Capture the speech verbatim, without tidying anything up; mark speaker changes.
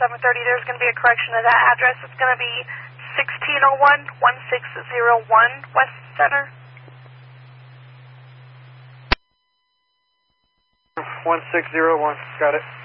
Speaker 1: seven thirty, there's going to be a correction of that address. It's going to be sixteen oh one, sixteen oh one West Center.
Speaker 2: one six zero one, got it.